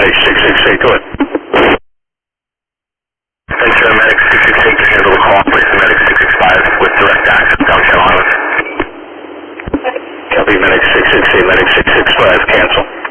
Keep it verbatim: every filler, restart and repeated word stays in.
medic six six eight, go ahead. Ventura medic six six eight to handle the call, place the medic six six five with direct access down Channel Islands. Copy medic six six eight, medic six six five, cancel.